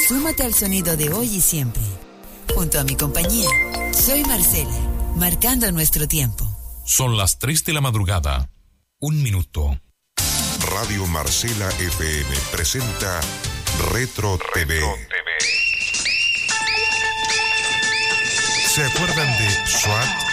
Súmate al sonido de hoy y siempre. Junto a mi compañía, soy Marcela, marcando nuestro tiempo. Son las 3 de la madrugada. 1 minuto. Radio Marcela FM presenta Retro TV. ¿Se acuerdan de SWAT?